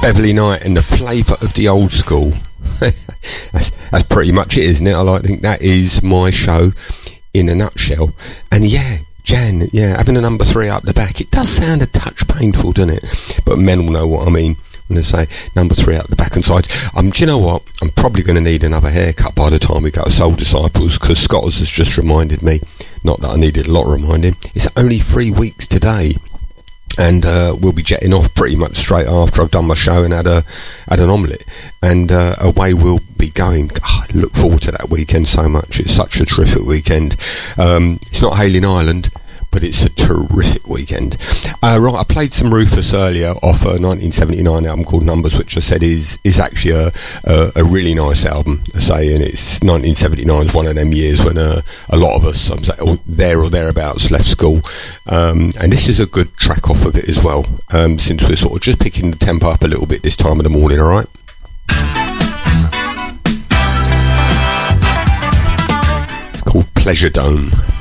Beverly Knight and the flavour of the old school. that's pretty much it, isn't it? I think that is my show in a nutshell. And yeah, Jan, having a number 3 up the back, it does sound a touch painful, doesn't it? But men will know what I mean when I say number 3 up the back and sides. Do you know what? I'm probably going to need another haircut by the time we go to Soul Disciples, because Scott has just reminded me, not that I needed a lot of reminding, it's only 3 weeks today. And we'll be jetting off pretty much straight after I've done my show and had an omelette, and away we'll be going. I look forward to that weekend so much. It's such a terrific weekend. It's not Hayling Island, but it's a terrific weekend. Right, I played some Rufus earlier off a 1979 album called Numbers, which I said is actually a really nice album, I say, and it's 1979 is one of them years when a lot of us, I'm saying, there or thereabouts, left school, and this is a good track off of it as well, since we're sort of just picking the tempo up a little bit this time of the morning, alright? It's called Pleasure Dome.